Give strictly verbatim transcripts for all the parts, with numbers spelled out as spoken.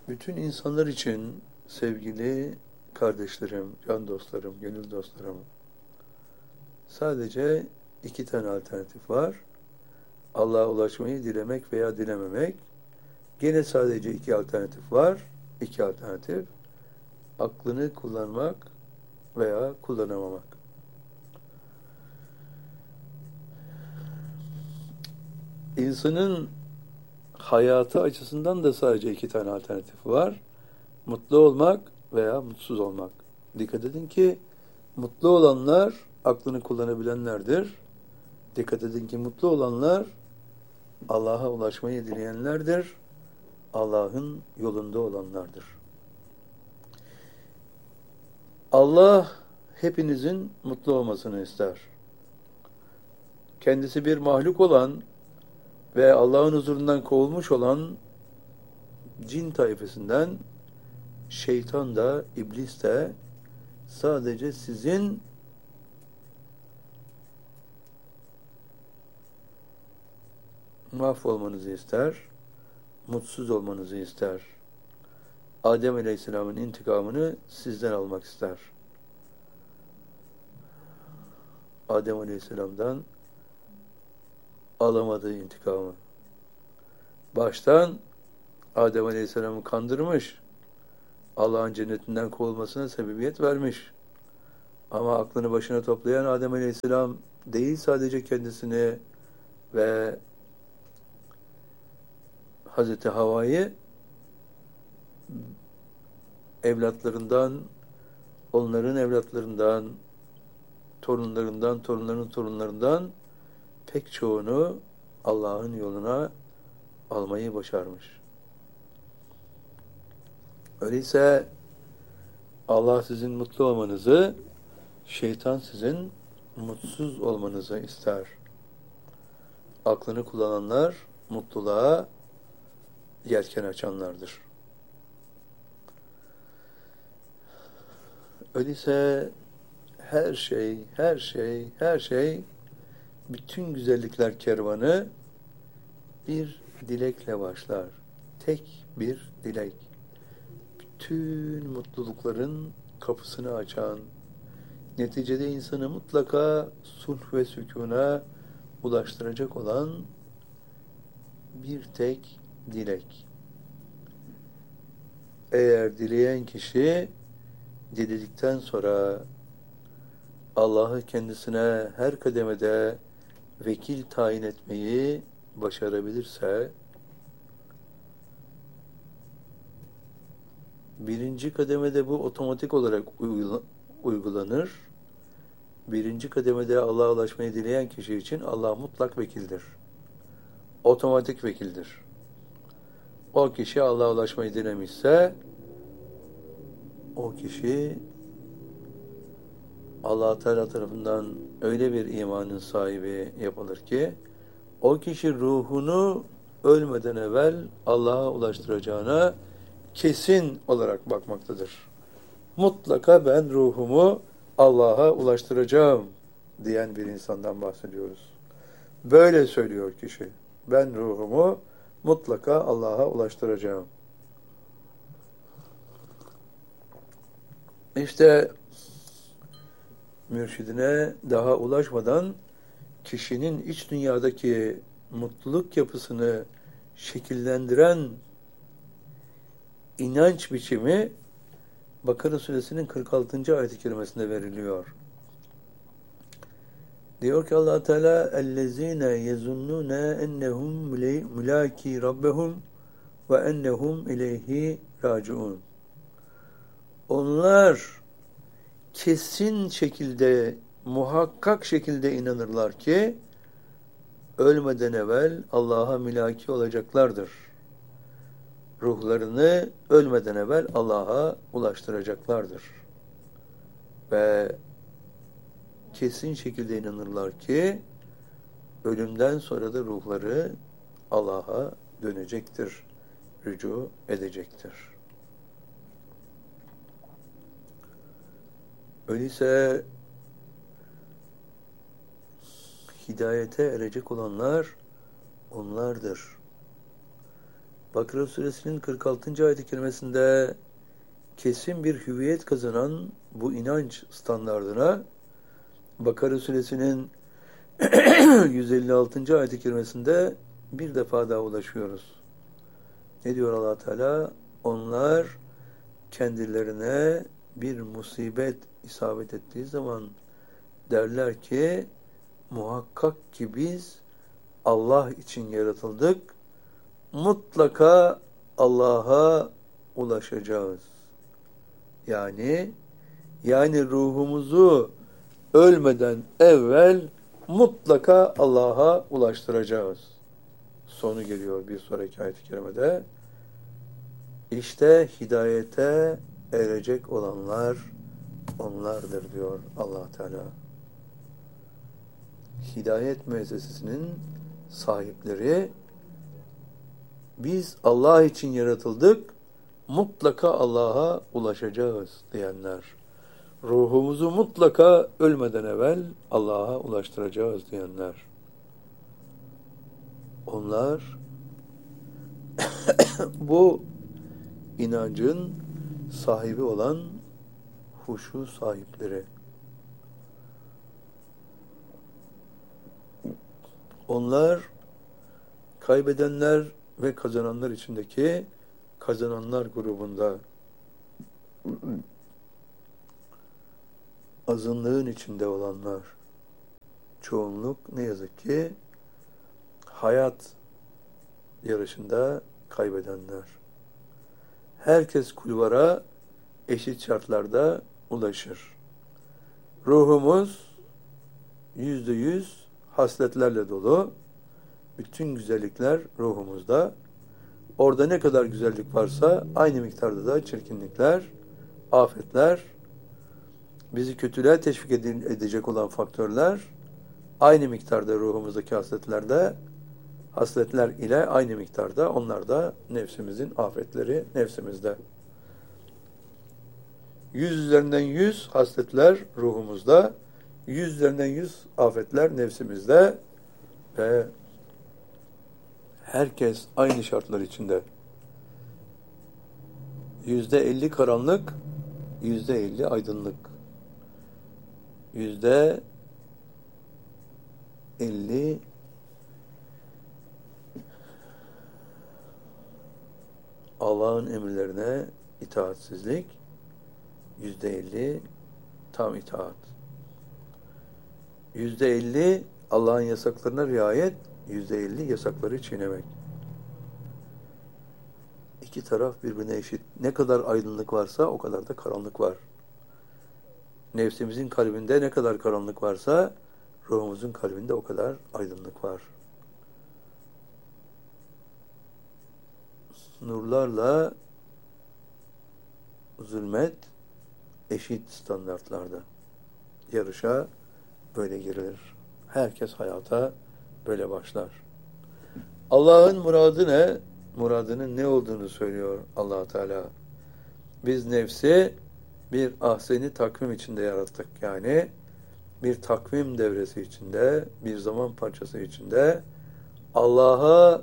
Bütün insanlar için sevgili kardeşlerim, can dostlarım, gönül dostlarım, sadece iki tane alternatif var. Allah'a ulaşmayı dilemek veya dilememek. Gene sadece iki alternatif var. İki alternatif. Aklını kullanmak veya kullanamamak. İnsanın hayatı açısından da sadece iki tane alternatif var. Mutlu olmak veya mutsuz olmak. Dikkat edin ki mutlu olanlar aklını kullanabilenlerdir. Dikkat edin ki mutlu olanlar Allah'a ulaşmayı dileyenlerdir. Allah'ın yolunda olanlardır. Allah hepinizin mutlu olmasını ister. Kendisi bir mahluk olan ve Allah'ın huzurundan kovulmuş olan cin tayfasından şeytan da, iblis de sadece sizin mahvolmanızı ister, mutsuz olmanızı ister. Adem Aleyhisselam'ın intikamını sizden almak ister. Adem Aleyhisselam'dan alamadığı intikamı. Baştan Adem Aleyhisselam'ı kandırmış, Allah'ın cennetinden kovulmasına sebebiyet vermiş. Ama aklını başına toplayan Adem Aleyhisselam değil sadece kendisini ve Hazreti Havva'yı evlatlarından, onların evlatlarından, torunlarından, torunların torunlarından pek çoğunu Allah'ın yoluna almayı başarmış. Öyleyse Allah sizin mutlu olmanızı, şeytan sizin mutsuz olmanızı ister. Aklını kullananlar mutluluğa yelken açanlardır. Öyleyse her şey, her şey, her şey, bütün güzellikler kervanı bir dilekle başlar. Tek bir dilek. Bütün mutlulukların kapısını açan, neticede insanı mutlaka sulh ve sükûna ulaştıracak olan bir tek dilek. Eğer dileyen kişi diledikten sonra Allah'ı kendisine her kademede vekil tayin etmeyi başarabilirse, birinci kademede bu otomatik olarak uygulanır. Birinci kademede Allah'a ulaşmayı dileyen kişi için Allah mutlak vekildir. Otomatik vekildir. O kişi Allah'a ulaşmayı dilemişse, o kişi Allah Teala tarafından öyle bir imanın sahibi yapılır ki, o kişi ruhunu ölmeden evvel Allah'a ulaştıracağına kesin olarak bakmaktadır. Mutlaka ben ruhumu Allah'a ulaştıracağım diyen bir insandan bahsediyoruz. Böyle söylüyor kişi. Ben ruhumu mutlaka Allah'a ulaştıracağım. İşte mürşidine daha ulaşmadan kişinin iç dünyadaki mutluluk yapısını şekillendiren inanç biçimi Bakara suresinin kırk altıncı ayet-i kerimesinde veriliyor. Diyor ki Allah Teala اَلَّذ۪ينَ يَزُنُّونَ اَنَّهُمْ مُلَاكِي رَبَّهُمْ وَاَنَّهُمْ اِلَيْهِ رَاجِعُونَ. Onlar kesin şekilde, muhakkak şekilde inanırlar ki ölmeden evvel Allah'a mülaki olacaklardır. Ruhlarını ölmeden evvel Allah'a ulaştıracaklardır. Ve kesin şekilde inanırlar ki ölümden sonra da ruhları Allah'a dönecektir, rücu edecektir. Öyleyse hidayete erecek olanlar onlardır. Bakara suresinin kırk altıncı ayet-i kerimesinde kesin bir hüviyet kazanan bu inanç standardına Bakara suresinin yüz elli altıncı ayet-i kerimesinde bir defa daha ulaşıyoruz. Ne diyor Allah Teala? Onlar kendilerine bir musibet isabet ettiği zaman derler ki muhakkak ki biz Allah için yaratıldık. Mutlaka Allah'a ulaşacağız. Yani yani ruhumuzu ölmeden evvel mutlaka Allah'a ulaştıracağız. Sonu geliyor bir sonraki ayet-i kerimede. İşte hidayete erecek olanlar onlardır diyor Allah Teala. Hidayet müessesesinin sahipleri biz Allah için yaratıldık, mutlaka Allah'a ulaşacağız diyenler. Ruhumuzu mutlaka ölmeden evvel Allah'a ulaştıracağız diyenler. Onlar bu inancın sahibi olan huşu sahipleri. Onlar kaybedenler ve kazananlar içindeki kazananlar grubunda, azınlığın içinde olanlar. Çoğunluk ne yazık ki hayat yarışında kaybedenler. Herkes kulvara eşit şartlarda ulaşır. Ruhumuz yüzde yüz hasletlerle dolu. Bütün güzellikler ruhumuzda. Orada ne kadar güzellik varsa aynı miktarda da çirkinlikler, afetler, bizi kötülüğe teşvik edecek olan faktörler aynı miktarda ruhumuzdaki hasletlerde, hasletler ile aynı miktarda onlar da nefsimizin afetleri nefsimizde. Yüz üzerinden yüz hasletler ruhumuzda, yüz üzerinden yüz afetler nefsimizde ve herkes aynı şartlar içinde. Yüzde elli karanlık, yüzde elli aydınlık. Yüzde elli Allah'ın emirlerine itaatsizlik, yüzde elli tam itaat. Yüzde elli Allah'ın yasaklarına riayet, yüzde elli yasakları çiğnemek. İki taraf birbirine eşit. Ne kadar aydınlık varsa o kadar da karanlık var. Nefsimizin kalbinde ne kadar karanlık varsa ruhumuzun kalbinde o kadar aydınlık var. Nurlarla zulmet eşit standartlarda. Yarışa böyle girilir. Herkes hayata böyle başlar. Allah'ın muradı ne? Muradının ne olduğunu söylüyor Allah Teala. Biz nefsi bir ahseni takvim içinde yarattık. Yani bir takvim devresi içinde, bir zaman parçası içinde Allah'a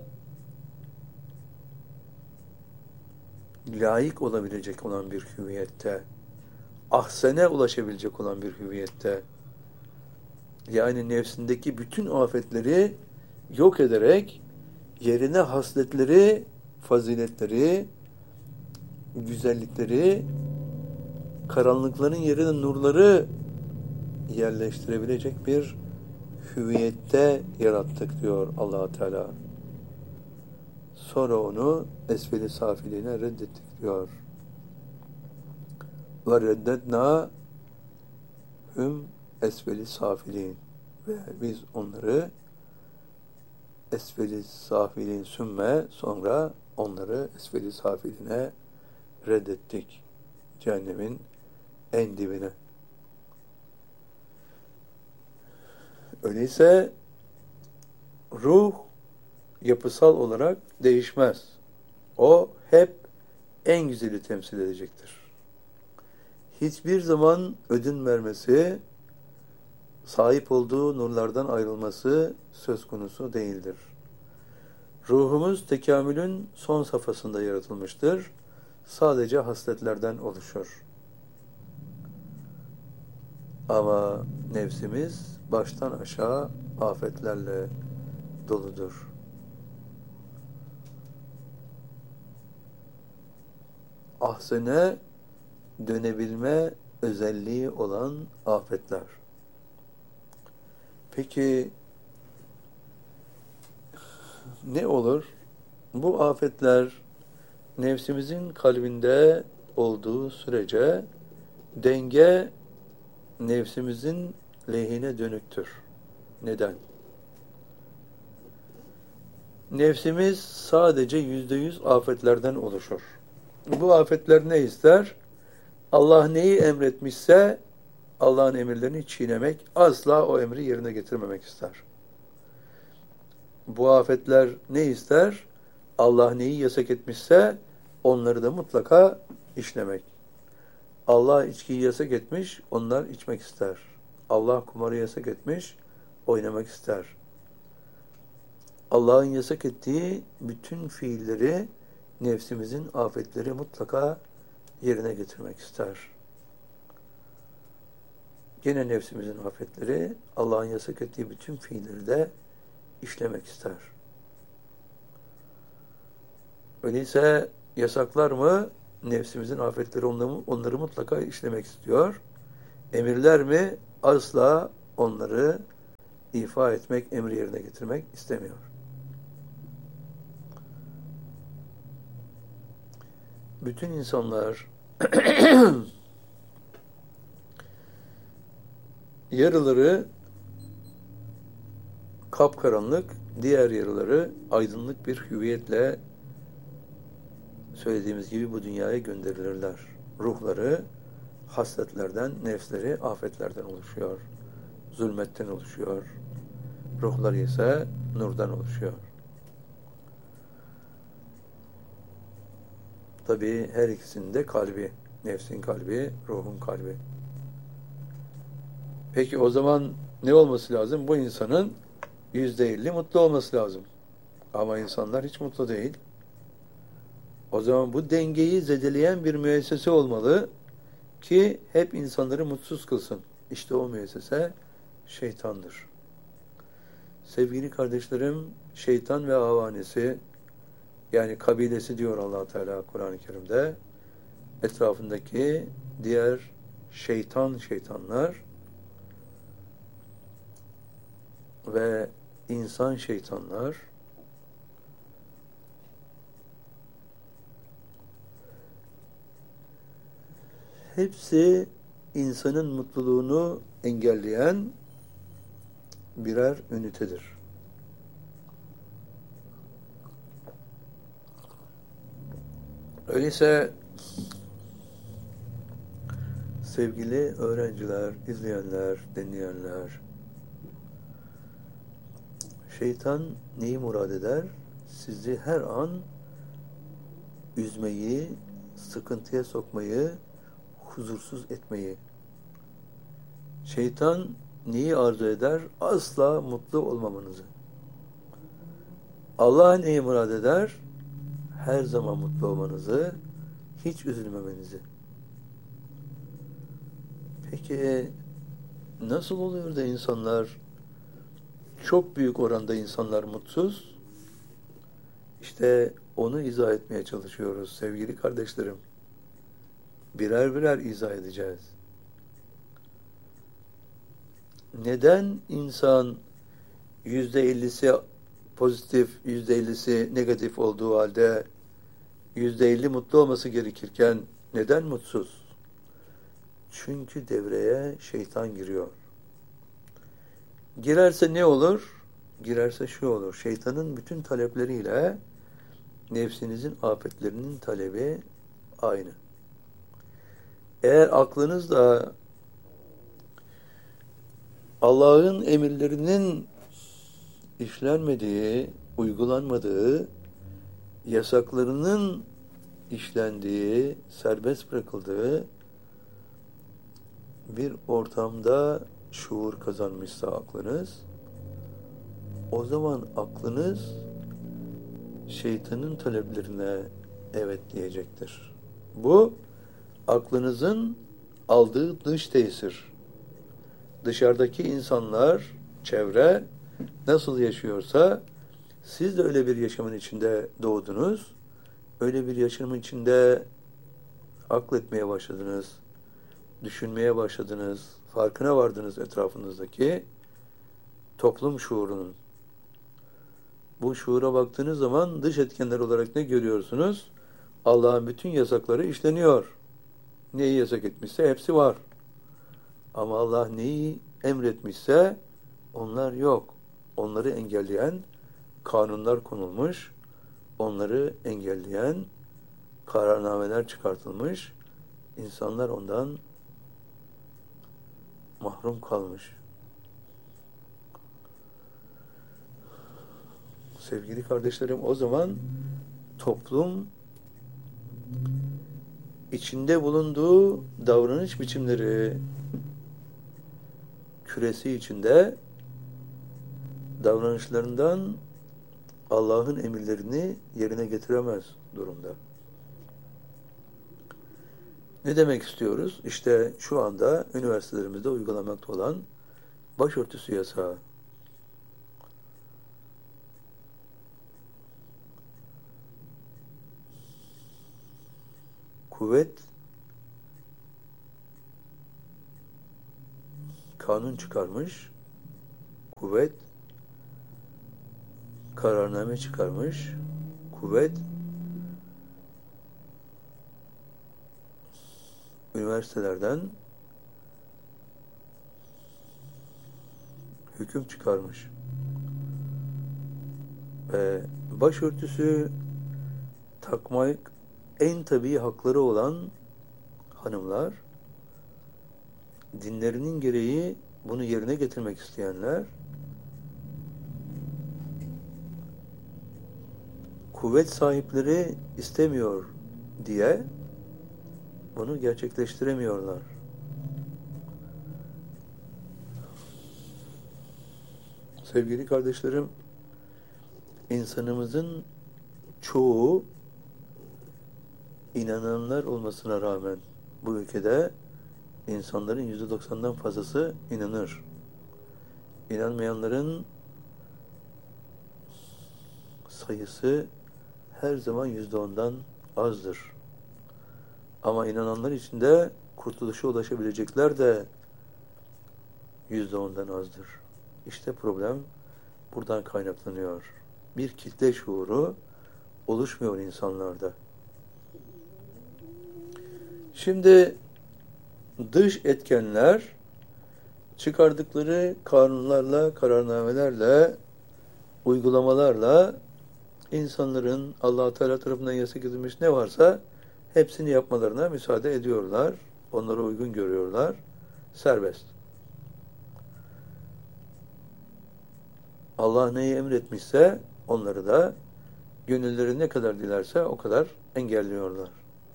layık olabilecek olan bir hüviyette, ahsene ulaşabilecek olan bir hüviyette, yani nefsindeki bütün afetleri yok ederek yerine hasletleri, faziletleri, güzellikleri, karanlıkların yerine nurları yerleştirebilecek bir hüviyette yarattık diyor Allah Teala. Sonra onu esfeli safiliğine reddettik diyor. Ve reddetna hüm esfeli safilin. Ve biz onları esfeli safilin sümme sonra onları esfeli safiline reddettik. Cehennemin en dibine. Öyleyse ruh yapısal olarak değişmez. O hep en güzeli temsil edecektir. Hiçbir zaman ödün vermesi, sahip olduğu nurlardan ayrılması söz konusu değildir. Ruhumuz tekamülün son safhasında yaratılmıştır. Sadece hasletlerden oluşur. Ama nefsimiz baştan aşağı afetlerle doludur. Ahsene dönebilme özelliği olan afetler. Peki ne olur? Bu afetler nefsimizin kalbinde olduğu sürece denge nefsimizin lehine dönüktür. Neden? Nefsimiz sadece yüzde yüz afetlerden oluşur. Bu afetler ne ister? Allah neyi emretmişse Allah'ın emirlerini çiğnemek, asla o emri yerine getirmemek ister. Bu afetler ne ister? Allah neyi yasak etmişse onları da mutlaka işlemek. Allah içkiyi yasak etmiş, onlar içmek ister. Allah kumarı yasak etmiş, oynamak ister. Allah'ın yasak ettiği bütün fiilleri nefsimizin afetleri mutlaka yerine getirmek ister. Gene nefsimizin afetleri Allah'ın yasak ettiği bütün fiilleri de işlemek ister. Öyleyse yasaklar mı? Nefsimizin afetleri onları, onları mutlaka işlemek istiyor. Emirler mi? Asla onları ifa etmek, emri yerine getirmek istemiyor. Bütün insanlar yarıları kapkaranlık, diğer yarıları aydınlık bir hüviyetle söylediğimiz gibi bu dünyaya gönderilirler. Ruhları hasletlerden, nefsleri afetlerden oluşuyor. Zulmetten oluşuyor. Ruhları ise nurdan oluşuyor. Tabii her ikisinde kalbi, nefsin kalbi, ruhun kalbi. Peki o zaman ne olması lazım? Bu insanın yüzde elli mutlu olması lazım. Ama insanlar hiç mutlu değil. O zaman bu dengeyi zedeleyen bir müessese olmalı ki hep insanları mutsuz kılsın. İşte o müessese şeytandır. Sevgili kardeşlerim, şeytan ve avanesi, yani kabilesi diyor Allah Teala Kur'an-ı Kerim'de, etrafındaki diğer şeytan şeytanlar ve insan şeytanlar hepsi insanın mutluluğunu engelleyen birer ünitedir. Öyleyse sevgili öğrenciler, izleyenler, dinleyenler, şeytan neyi murad eder? Sizi her an üzmeyi, sıkıntıya sokmayı, huzursuz etmeyi. Şeytan neyi arzu eder? Asla mutlu olmamanızı. Allah neyi murad eder? Her zaman mutlu olmanızı, hiç üzülmemenizi. Peki nasıl oluyor da insanlar, çok büyük oranda insanlar mutsuz? İşte onu izah etmeye çalışıyoruz sevgili kardeşlerim. Birer birer izah edeceğiz. Neden insan yüzde ellisi pozitif, yüzde ellisi negatif olduğu halde yüzde elli mutlu olması gerekirken neden mutsuz? Çünkü devreye şeytan giriyor. Girerse ne olur? Girerse şu olur. Şeytanın bütün talepleriyle nefsinizin afetlerinin talebi aynı. Eğer aklınız da Allah'ın emirlerinin işlenmediği, uygulanmadığı, yasaklarının işlendiği, serbest bırakıldığı bir ortamda şuur kazanmışsa aklınız, o zaman aklınız şeytanın taleplerine evet diyecektir. Bu aklınızın aldığı dış tesir. Dışarıdaki insanlar, çevre nasıl yaşıyorsa siz de öyle bir yaşamın içinde doğdunuz. Öyle bir yaşamın içinde akletmeye başladınız. Düşünmeye başladınız. Farkına vardınız etrafınızdaki toplum şuurunun. Bu şuura baktığınız zaman dış etkenler olarak ne görüyorsunuz? Allah'ın bütün yasakları işleniyor. Neyi yasak etmişse hepsi var. Ama Allah neyi emretmişse onlar yok. Onları engelleyen kanunlar konulmuş, onları engelleyen kararnameler çıkartılmış, insanlar ondan mahrum kalmış. Sevgili kardeşlerim, o zaman toplum içinde bulunduğu davranış biçimleri küresi içinde davranışlarından Allah'ın emirlerini yerine getiremez durumda. Ne demek istiyoruz? İşte şu anda üniversitelerimizde uygulamakta olan başörtüsü yasağı. Kuvvet kanun çıkarmış, kuvvet kararname çıkarmış, kuvvet üniversitelerden hüküm çıkarmış. Ve başörtüsü takmak en tabii hakları olan hanımlar, dinlerinin gereği bunu yerine getirmek isteyenler, kuvvet sahipleri istemiyor diye bunu gerçekleştiremiyorlar. Sevgili kardeşlerim, insanımızın çoğu inananlar olmasına rağmen bu ülkede insanların yüzde doksandan fazlası inanır. İnanmayanların sayısı her zaman yüzde ondan azdır. Ama inananlar içinde kurtuluşa ulaşabilecekler de yüzde ondan azdır. İşte problem buradan kaynaklanıyor. Bir kitle şuuru oluşmuyor insanlarda. Şimdi dış etkenler çıkardıkları kanunlarla, kararnamelerle, uygulamalarla insanların Allah Teala tarafından yasak edilmiş ne varsa hepsini yapmalarına müsaade ediyorlar. Onlara uygun görüyorlar. Serbest. Allah neyi emretmişse onları da gönülleri ne kadar dilerse o kadar engelliyorlar.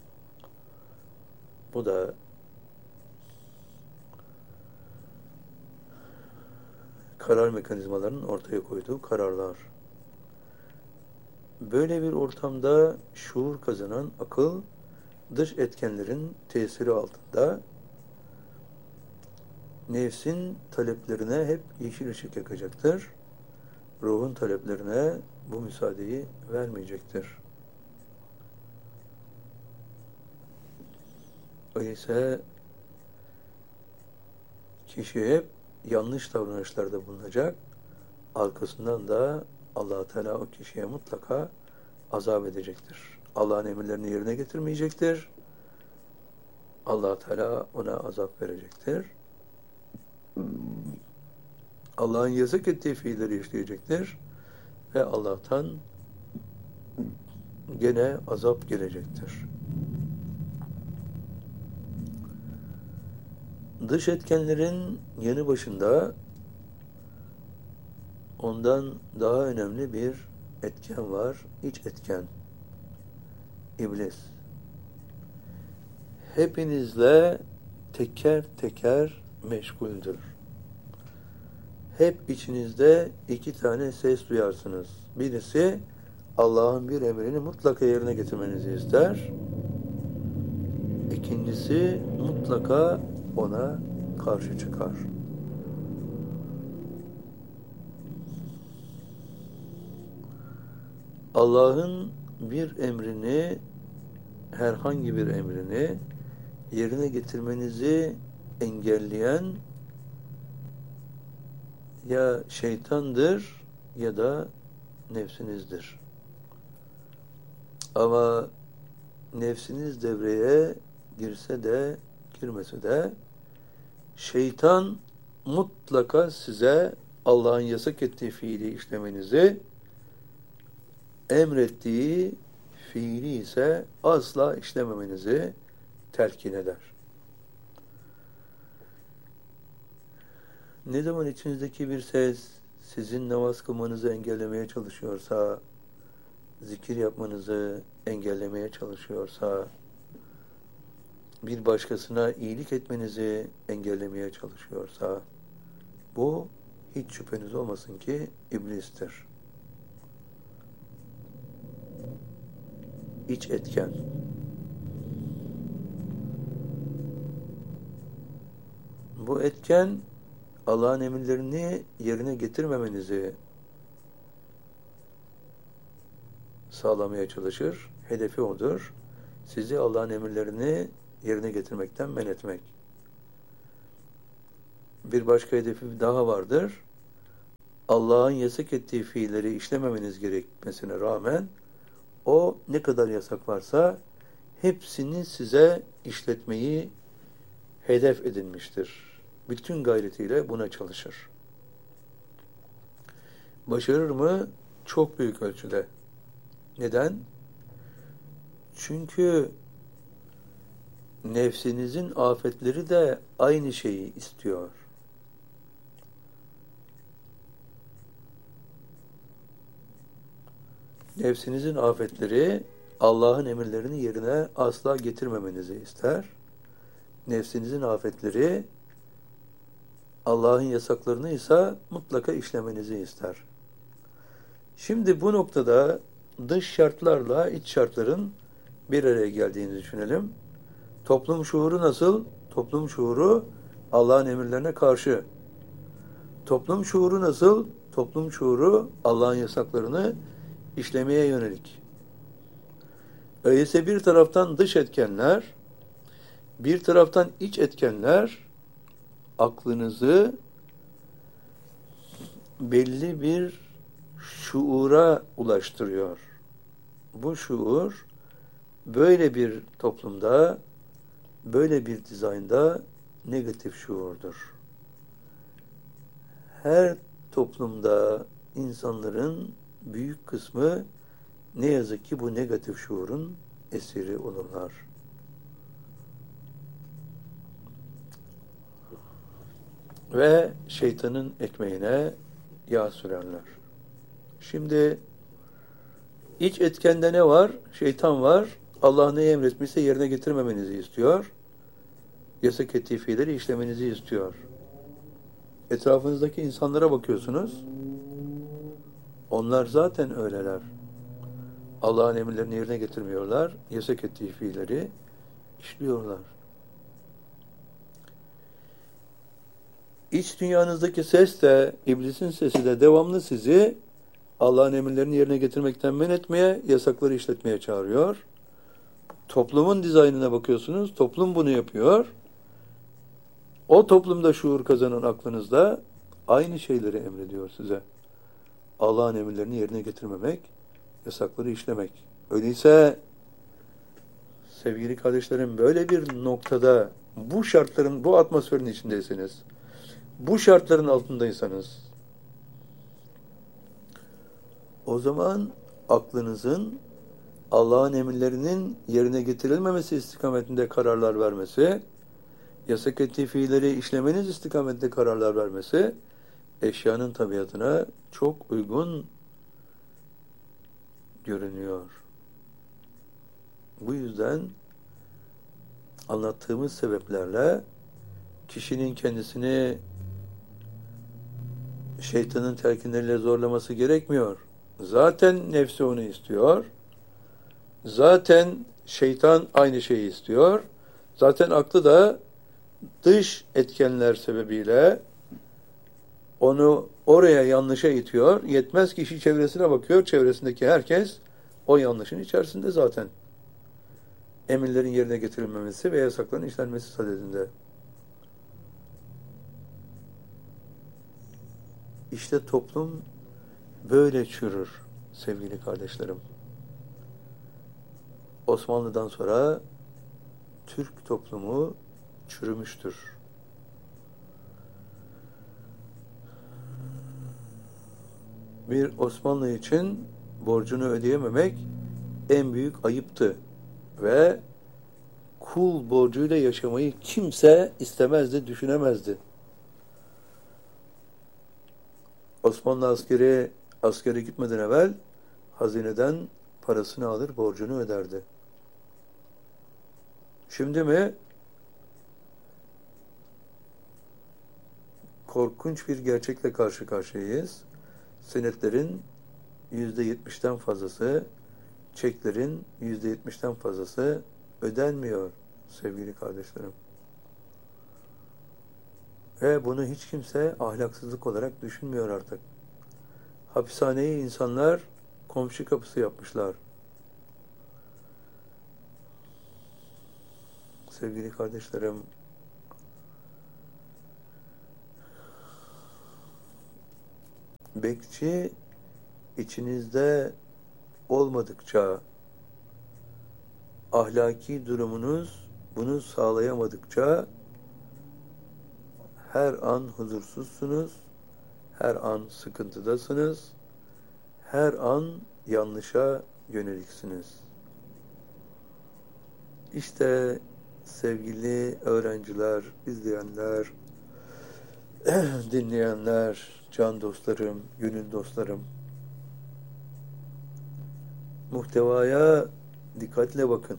Bu da karar mekanizmalarının ortaya koyduğu kararlar. Böyle bir ortamda şuur kazanan akıl, dış etkenlerin tesiri altında nefsin taleplerine hep yeşil ışık yakacaktır. Ruhun taleplerine bu müsaadeyi vermeyecektir. Öyleyse kişi hep yanlış davranışlarda bulunacak. Arkasından da Allah Teala o kişiye mutlaka azap edecektir. Allah'ın emirlerini yerine getirmeyecektir. Allah Teala ona azap verecektir. Allah'ın yasak ettiği fiilleri işleyecektir ve Allah'tan gene azap gelecektir. Dış etkenlerin yanı başında ondan daha önemli bir etken var. İç etken. İblis. Hepinizle teker teker meşguldür. Hep içinizde iki tane ses duyarsınız. Birisi Allah'ın bir emrini mutlaka yerine getirmenizi ister. İkincisi, mutlaka ona karşı çıkar. Allah'ın bir emrini, herhangi bir emrini yerine getirmenizi engelleyen ya şeytandır ya da nefsinizdir. Ama nefsiniz devreye girse de girmese de şeytan mutlaka size Allah'ın yasak ettiği fiili işlemenizi, emrettiği fiili ise asla işlememenizi telkin eder. Ne zaman içinizdeki bir ses sizin namaz kılmanızı engellemeye çalışıyorsa, zikir yapmanızı engellemeye çalışıyorsa, bir başkasına iyilik etmenizi engellemeye çalışıyorsa, bu hiç şüpheniz olmasın ki iblistir. İç etken. Bu etken Allah'ın emirlerini yerine getirmemenizi sağlamaya çalışır. Hedefi odur. Sizi Allah'ın emirlerini yerine getirmekten men etmek. Bir başka hedefi daha vardır. Allah'ın yasak ettiği fiilleri işlememeniz gerekmesine rağmen o ne kadar yasak varsa hepsini size işletmeyi hedef edinmiştir. Bütün gayretiyle buna çalışır. Başarır mı? Çok büyük ölçüde. Neden? Çünkü nefsinizin afetleri de aynı şeyi istiyor. Nefsinizin afetleri Allah'ın emirlerini yerine asla getirmemenizi ister. Nefsinizin afetleri Allah'ın yasaklarını ise mutlaka işlemenizi ister. Şimdi bu noktada dış şartlarla iç şartların bir araya geldiğini düşünelim. Toplum şuuru nasıl? Toplum şuuru Allah'ın emirlerine karşı. Toplum şuuru nasıl? Toplum şuuru Allah'ın yasaklarını işlemeye yönelik. Öyleyse bir taraftan dış etkenler, bir taraftan iç etkenler aklınızı belli bir şuura ulaştırıyor. Bu şuur böyle bir toplumda, böyle bir dizaynda negatif şuurdur. Her toplumda insanların büyük kısmı ne yazık ki bu negatif şuurun esiri olurlar. Ve şeytanın ekmeğine yağ sürerler. Şimdi iç etkende ne var? Şeytan var. Allah ne emretmişse yerine getirmemenizi istiyor. Yasak ettiği fiilleri işlemenizi istiyor. Etrafınızdaki insanlara bakıyorsunuz. Onlar zaten öyleler. Allah'ın emirlerini yerine getirmiyorlar. Yasak ettiği fiilleri işliyorlar. İç dünyanızdaki ses de, iblisin sesi de devamlı sizi Allah'ın emirlerini yerine getirmekten men etmeye, yasakları işletmeye çağırıyor. Toplumun dizaynına bakıyorsunuz. Toplum bunu yapıyor. O toplumda şuur kazanan aklınızda aynı şeyleri emrediyor size. Allah'ın emirlerini yerine getirmemek, yasakları işlemek. Öyleyse sevgili kardeşlerim, böyle bir noktada bu şartların, bu atmosferin içindeyseniz, bu şartların altındaysanız, o zaman aklınızın Allah'ın emirlerinin yerine getirilmemesi istikametinde kararlar vermesi, yasak ettiği fiilleri işlemeniz istikametinde kararlar vermesi, eşyanın tabiatına çok uygun görünüyor. Bu yüzden anlattığımız sebeplerle kişinin kendisini şeytanın telkinleriyle zorlaması gerekmiyor. Zaten nefsi onu istiyor. Zaten şeytan aynı şeyi istiyor. Zaten aklı da dış etkenler sebebiyle onu oraya yanlışa itiyor. Yetmez kişi çevresine bakıyor. Çevresindeki herkes o yanlışın içerisinde zaten. Emirlerin yerine getirilmemesi ve yasakların işlenmesi sadedinde. İşte toplum böyle çürür sevgili kardeşlerim. Osmanlı'dan sonra Türk toplumu çürümüştür. Bir Osmanlı için borcunu ödeyememek en büyük ayıptı ve kul borcuyla yaşamayı kimse istemezdi, düşünemezdi. Osmanlı askeri askere gitmeden evvel hazineden parasını alır, borcunu öderdi. Şimdi mi? Korkunç bir gerçekle karşı karşıyayız. Senetlerin yüzde yetmişten fazlası, çeklerin yüzde yetmişten fazlası ödenmiyor sevgili kardeşlerim. Ve bunu hiç kimse ahlaksızlık olarak düşünmüyor artık. Hapishaneyi insanlar komşu kapısı yapmışlar. Sevgili kardeşlerim, bekçi içinizde olmadıkça, ahlaki durumunuz bunu sağlayamadıkça her an huzursuzsunuz, her an sıkıntıdasınız, her an yanlışa yöneliksiniz. İşte sevgili öğrenciler, izleyenler, dinleyenler, can dostlarım, gönül dostlarım, muhtevaya dikkatle bakın.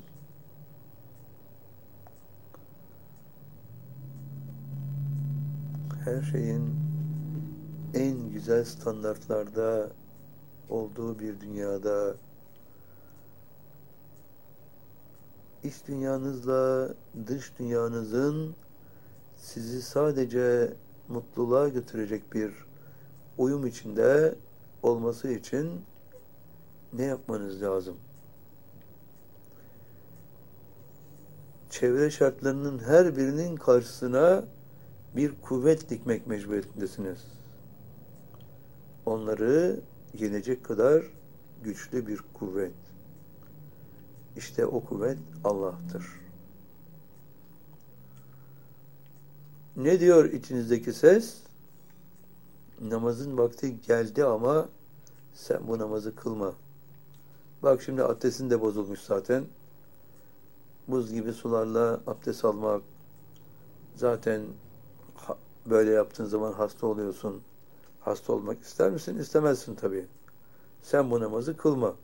Her şeyin en güzel standartlarda olduğu bir dünyada iç dünyanızla dış dünyanızın sizi sadece mutluluğa götürecek bir uyum içinde olması için ne yapmanız lazım? Çevre şartlarının her birinin karşısına bir kuvvet dikmek mecburiyetindesiniz. Onları yenecek kadar güçlü bir kuvvet. İşte o kuvvet Allah'tır. Ne diyor içinizdeki ses? Namazın vakti geldi ama sen bu namazı kılma. Bak şimdi abdestin de bozulmuş zaten. Buz gibi sularla abdest almak, zaten böyle yaptığın zaman hasta oluyorsun. Hasta olmak ister misin? İstemezsin tabii. Sen bu namazı kılma.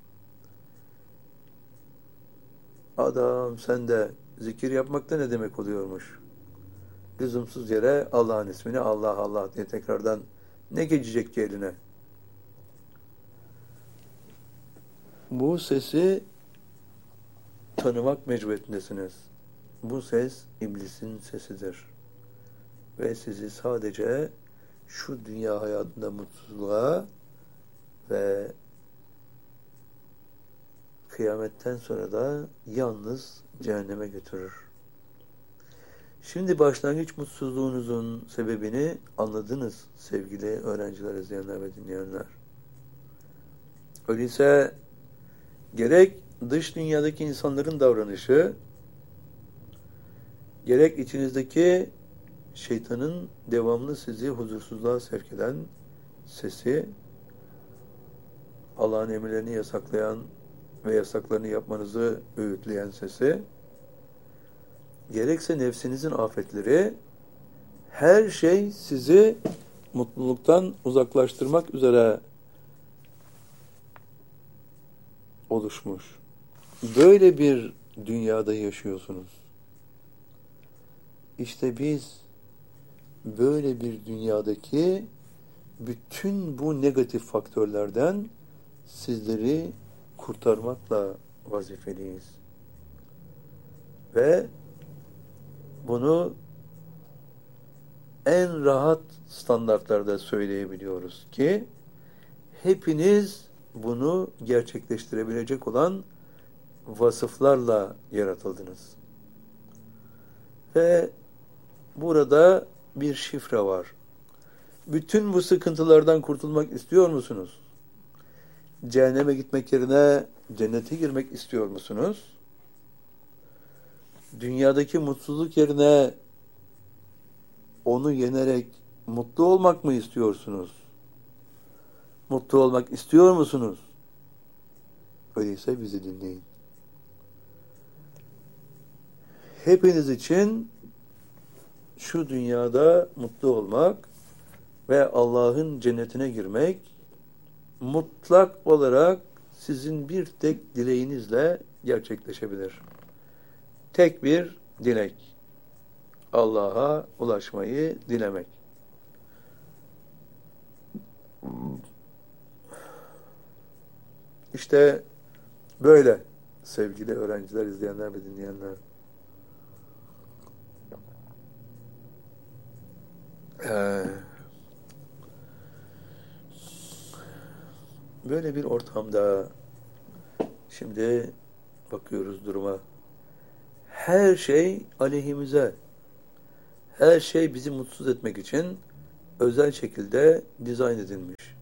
Adam sen de zikir yapmak da ne demek oluyormuş? Lüzumsuz yere Allah'ın ismini Allah Allah diye tekrardan ne geçecek ki eline? Bu sesi tanımak mecburiyetindesiniz. Bu ses iblisin sesidir. Ve sizi sadece şu dünya hayatında mutsuzluğa ve kıyametten sonra da yalnız cehenneme götürür. Şimdi başlangıç mutsuzluğunuzun sebebini anladınız sevgili öğrenciler, izleyenler ve dinleyenler. Öyleyse gerek dış dünyadaki insanların davranışı, gerek içinizdeki şeytanın devamlı sizi huzursuzluğa sevk eden sesi, Allah'ın emirlerini yasaklayan ve yasaklarını yapmanızı öğütleyen sesi, gerekse nefsinizin afetleri, her şey sizi mutluluktan uzaklaştırmak üzere oluşmuş. Böyle bir dünyada yaşıyorsunuz. İşte biz böyle bir dünyadaki bütün bu negatif faktörlerden sizleri kurtarmakla vazifeliyiz. Ve bunu en rahat standartlarda söyleyebiliyoruz ki hepiniz bunu gerçekleştirebilecek olan vasıflarla yaratıldınız. Ve burada bir şifre var. Bütün bu sıkıntılardan kurtulmak istiyor musunuz? Cehenneme gitmek yerine cennete girmek istiyor musunuz? Dünyadaki mutsuzluk yerine onu yenerek mutlu olmak mı istiyorsunuz? Mutlu olmak istiyor musunuz? Öyleyse bizi dinleyin. Hepiniz için şu dünyada mutlu olmak ve Allah'ın cennetine girmek mutlak olarak sizin bir tek dileğinizle gerçekleşebilir. Tek bir dilek. Allah'a ulaşmayı dilemek. İşte böyle sevgili öğrenciler, izleyenler ve dinleyenler. Ee, böyle bir ortamda şimdi bakıyoruz duruma. Her şey aleyhimize. Her şey bizi mutsuz etmek için özel şekilde dizayn edilmiş.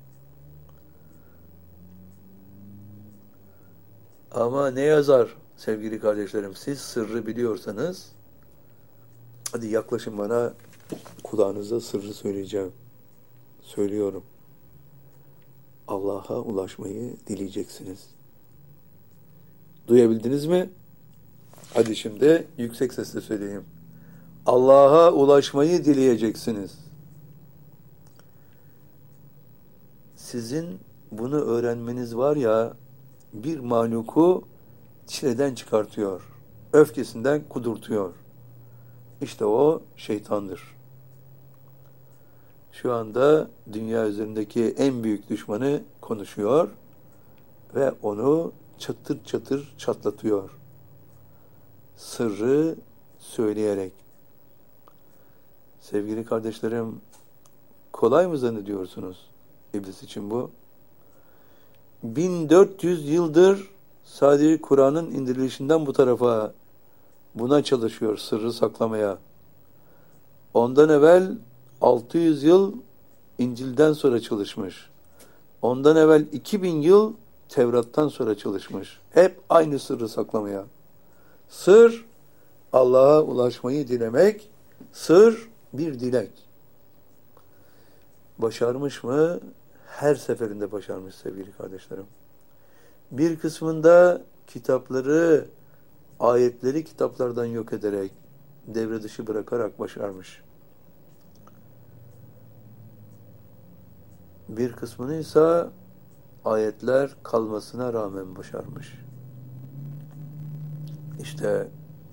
Ama ne yazar sevgili kardeşlerim? Siz sırrı biliyorsanız hadi yaklaşın bana, kulağınıza sırrı söyleyeceğim. Söylüyorum. Allah'a ulaşmayı dileyeceksiniz. Duyabildiniz mi? Hadi şimdi yüksek sesle söyleyeyim. Allah'a ulaşmayı dileyeceksiniz. Sizin bunu öğrenmeniz var ya, bir mahluku çileden çıkartıyor. Öfkesinden kudurtuyor. İşte o şeytandır. Şu anda dünya üzerindeki en büyük düşmanı konuşuyor ve onu çatır çatır çatlatıyor. Sırrı söyleyerek. Sevgili kardeşlerim, kolay mı zannediyorsunuz İblis için bu? bin dört yüz yıldır sadece Kur'an'ın indirilişinden bu tarafa buna çalışıyor, sırrı saklamaya. Ondan evvel altı yüz yıl İncil'den sonra çalışmış. Ondan evvel iki bin yıl Tevrat'tan sonra çalışmış. Hep aynı sırrı saklamaya. Sır, Allah'a ulaşmayı dilemek. Sır, bir dilek. Başarmış mı? Her seferinde başarmış sevgili kardeşlerim. Bir kısmında kitapları, ayetleri kitaplardan yok ederek, devre dışı bırakarak başarmış. Bir kısmını ise ayetler kalmasına rağmen başarmış. İşte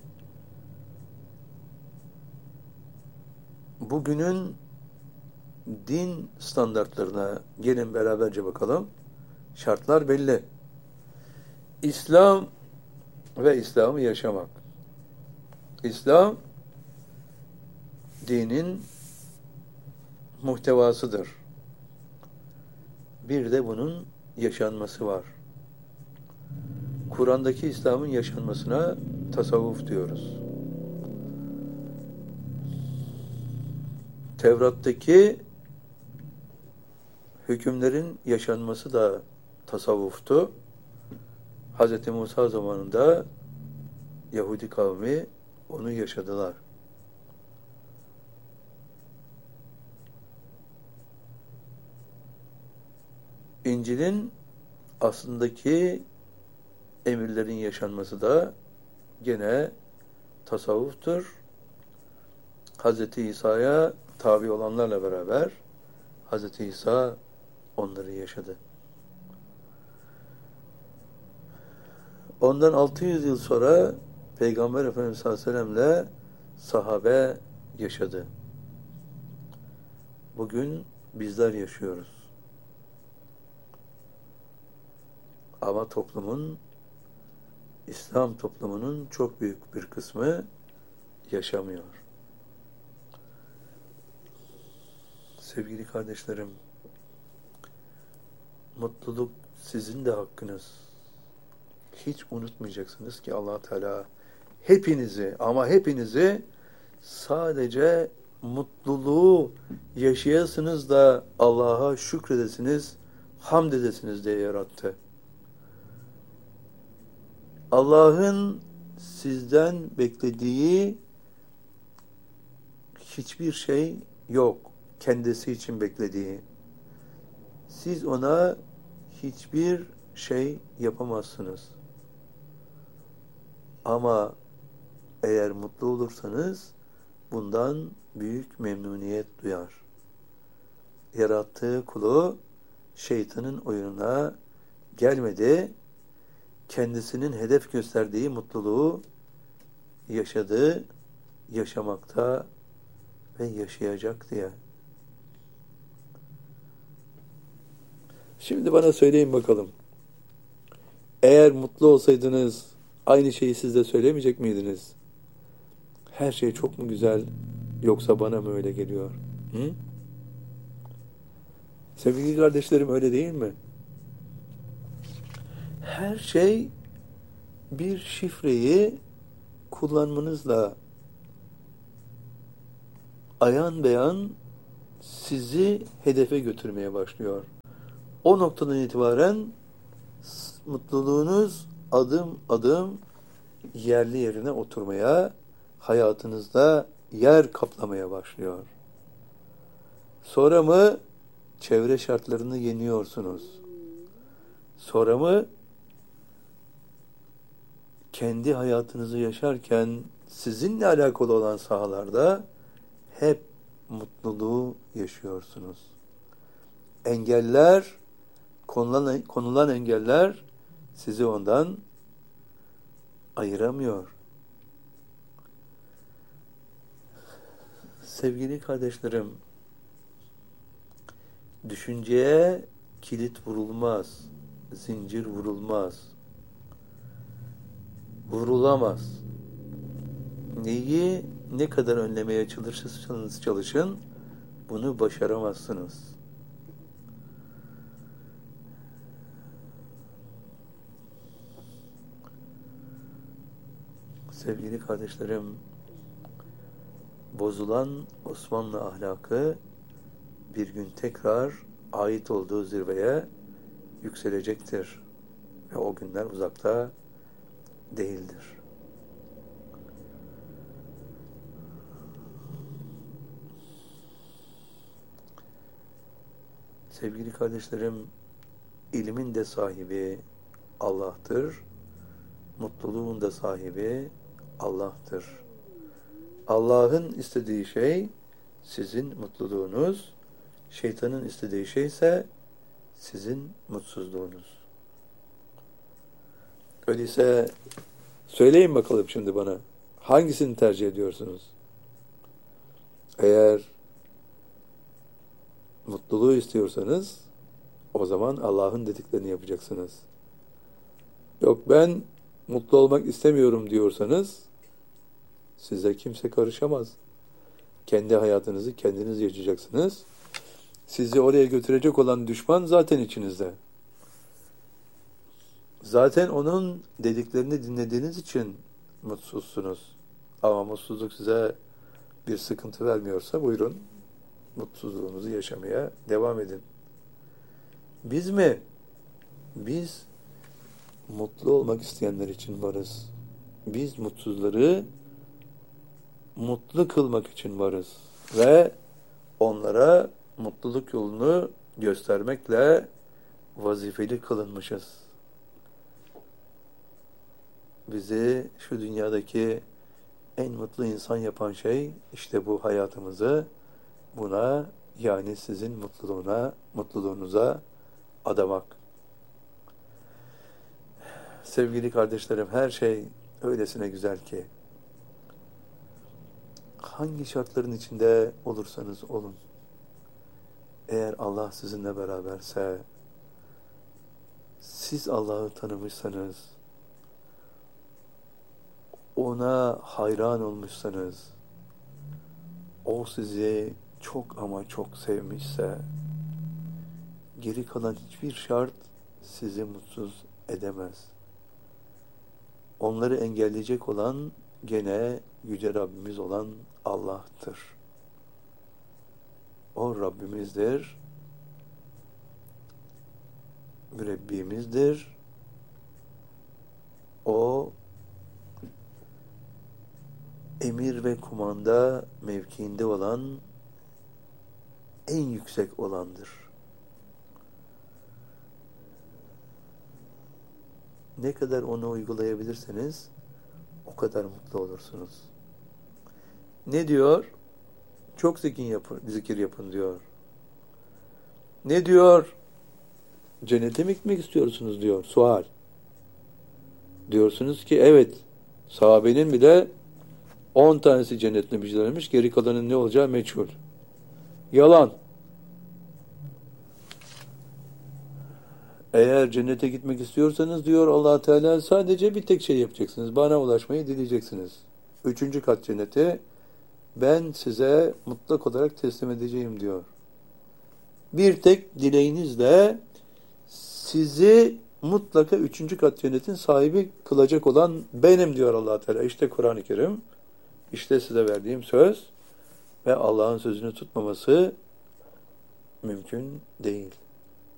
bugünün din standartlarına gelin beraberce bakalım. Şartlar belli. İslam ve İslam'ı yaşamak. İslam dinin muhtevasıdır. Bir de bunun yaşanması var. Kur'an'daki İslam'ın yaşanmasına tasavvuf diyoruz. Tevrat'taki hükümlerin yaşanması da tasavvuftu. Hz. Musa zamanında Yahudi kavmi onu yaşadılar. İncil'in aslındaki emirlerin yaşanması da gene tasavvuftur. Hz. İsa'ya tabi olanlarla beraber Hz. İsa onları yaşadı. Ondan altı yüz yıl sonra Peygamber Efendimiz sallallahu aleyhi ve sellem'le sahabe yaşadı. Bugün bizler yaşıyoruz. Ama toplumun, İslam toplumunun çok büyük bir kısmı yaşamıyor. Sevgili kardeşlerim, mutluluk sizin de hakkınız. Hiç unutmayacaksınız ki Allah Teala hepinizi ama hepinizi sadece mutluluğu yaşayasınız da Allah'a şükredesiniz, hamd edesiniz diye yarattı. Allah'ın sizden beklediği hiçbir şey yok. Kendisi için beklediği. Siz ona hiçbir şey yapamazsınız. Ama eğer mutlu olursanız bundan büyük memnuniyet duyar. Yarattığı kulu şeytanın oyununa gelmedi, kendisinin hedef gösterdiği mutluluğu yaşadı, yaşamakta ve yaşayacak diye. Şimdi bana söyleyin bakalım. Eğer mutlu olsaydınız aynı şeyi siz de söylemeyecek miydiniz? Her şey çok mu güzel yoksa bana mı öyle geliyor? Hı? Sevgili kardeşlerim, öyle değil mi? Her şey bir şifreyi kullanmanızla ayan beyan sizi hedefe götürmeye başlıyor. O noktadan itibaren mutluluğunuz adım adım yerli yerine oturmaya, hayatınızda yer kaplamaya başlıyor. Sonra mı çevre şartlarını yeniyorsunuz? Sonra mı kendi hayatınızı yaşarken sizinle alakalı olan sahalarda hep mutluluğu yaşıyorsunuz? Engeller, konulan, konulan engeller sizi ondan ayıramıyor. Sevgili kardeşlerim, düşünceye kilit vurulmaz, zincir vurulmaz, vurulamaz. Neyi ne kadar önlemeye çalışırsanız çalışın, bunu başaramazsınız. Sevgili kardeşlerim, bozulan Osmanlı ahlakı bir gün tekrar ait olduğu zirveye yükselecektir. Ve o günler uzakta değildir. Sevgili kardeşlerim, ilmin de sahibi Allah'tır, mutluluğun da sahibi Allah'tır. Allah'ın istediği şey sizin mutluluğunuz, şeytanın istediği şey ise sizin mutsuzluğunuz. Öyleyse söyleyin bakalım şimdi bana, hangisini tercih ediyorsunuz? Eğer mutluluğu istiyorsanız o zaman Allah'ın dediklerini yapacaksınız. Yok, ben mutlu olmak istemiyorum diyorsanız size kimse karışamaz. Kendi hayatınızı kendiniz yaşayacaksınız. Sizi oraya götürecek olan düşman zaten içinizde. Zaten onun dediklerini dinlediğiniz için mutsuzsunuz. Ama mutsuzluk size bir sıkıntı vermiyorsa buyurun, mutsuzluğunuzu yaşamaya devam edin. Biz mi? Biz mutlu olmak isteyenler için varız. Biz mutsuzları mutlu kılmak için varız. Ve onlara mutluluk yolunu göstermekle vazifeli kılınmışız. Bizi şu dünyadaki en mutlu insan yapan şey işte bu, hayatımızı buna, yani sizin mutluluğuna, mutluluğunuza adamak. Sevgili kardeşlerim, her şey öylesine güzel ki hangi şartların içinde olursanız olun, eğer Allah sizinle beraberse siz Allah'ı tanımışsanız, ona hayran olmuşsanız, o sizi çok ama çok sevmişse, geri kalan hiçbir şart sizi mutsuz edemez. Onları engelleyecek olan gene Yüce Rabbimiz olan Allah'tır. O Rabbimizdir, mürebbimizdir. O emir ve kumanda mevkiinde olan, en yüksek olandır. Ne kadar onu uygulayabilirseniz o kadar mutlu olursunuz. Ne diyor? Çok zikir yapın, zikir yapın diyor. Ne diyor? Cennete mi gitmek istiyorsunuz diyor. Sual. Diyorsunuz ki evet, sahabenin bile on tanesi cennet nebicilermiş, geri kalanın ne olacağı meçhul. Yalan. Eğer cennete gitmek istiyorsanız diyor Allah Teala, sadece bir tek şey yapacaksınız. Bana ulaşmayı dileyeceksiniz. Üçüncü kat cennete ben size mutlak olarak teslim edeceğim diyor. Bir tek dileğinizle sizi mutlaka üçüncü kat cennetin sahibi kılacak olan benim diyor Allah Teala. İşte Kur'an-ı Kerim, işte size verdiğim söz ve Allah'ın sözünü tutmaması mümkün değil.